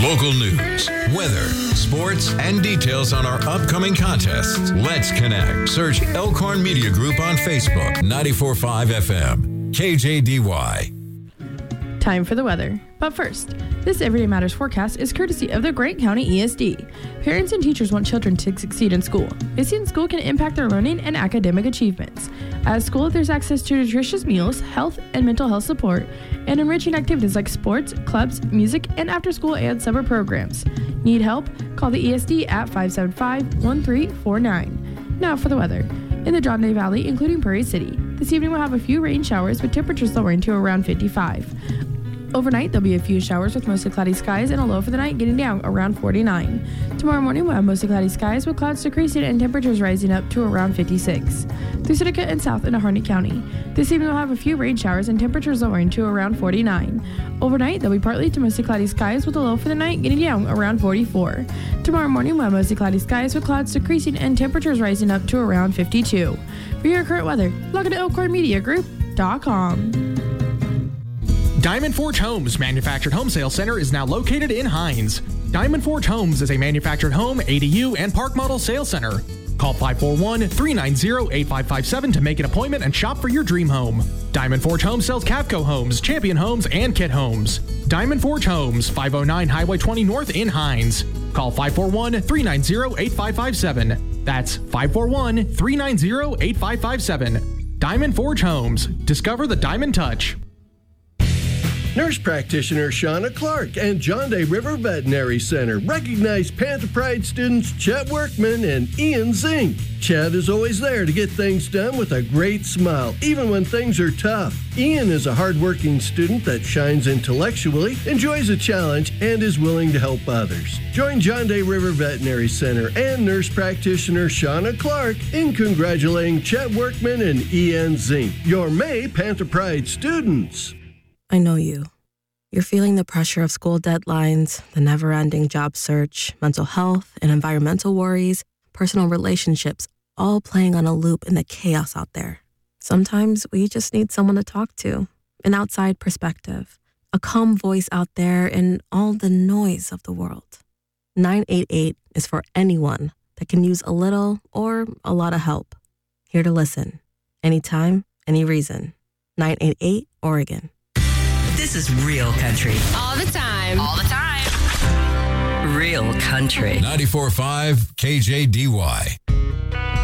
Local news, weather, sports, and details on our upcoming contests. Let's connect. Search Elkhorn Media Group on Facebook. 94.5 FM. KJDY. Time for the weather. But first, this Everyday Matters forecast is courtesy of the Grant County ESD. Parents and teachers want children to succeed in school. Busy in school can impact their learning and academic achievements. At school, there's access to nutritious meals, health and mental health support, and enriching activities like sports, clubs, music, and after-school and summer programs. Need help? Call the ESD at 575-1349. Now for the weather. In the John Day Valley, including Prairie City, this evening we'll have a few rain showers with temperatures lowering to around 55. Overnight, there'll be a few showers with mostly cloudy skies and a low for the night getting down around 49. Tomorrow morning, we'll have mostly cloudy skies with clouds decreasing and temperatures rising up to around 56. Through Seneca and south into Harnett County. This evening, we'll have a few rain showers and temperatures lowering to around 49. Overnight, there'll be partly to mostly cloudy skies with a low for the night getting down around 44. Tomorrow morning, we'll have mostly cloudy skies with clouds decreasing and temperatures rising up to around 52. For your current weather, log on to ElkhornMediaGroup.com. Diamond Forge Homes Manufactured Home Sale Center is now located in Hines. Diamond Forge Homes is a manufactured home, ADU, and park model sales center. Call 541-390-8557 to make an appointment and shop for your dream home. Diamond Forge Homes sells Cavco Homes, Champion Homes, and Kit Homes. Diamond Forge Homes, 509 Highway 20 North in Hines. Call 541-390-8557. That's 541-390-8557. Diamond Forge Homes. Discover the Diamond Touch. Nurse practitioner Shauna Clark and John Day River Veterinary Center recognize Panther Pride students Chet Workman and Ian Zink. Chet is always there to get things done with a great smile, even when things are tough. Ian is a hardworking student that shines intellectually, enjoys a challenge, and is willing to help others. Join John Day River Veterinary Center and nurse practitioner Shauna Clark in congratulating Chet Workman and Ian Zink, your May Panther Pride students. I know you. You're feeling the pressure of school deadlines, the never-ending job search, mental health and environmental worries, personal relationships, all playing on a loop in the chaos out there. Sometimes we just need someone to talk to, an outside perspective, a calm voice out there in all the noise of the world. 988 is for anyone that can use a little or a lot of help. Here to listen. Anytime, any reason. 988 Oregon. This is real country. All the time. All the time. Real country. 94.5 KJDY.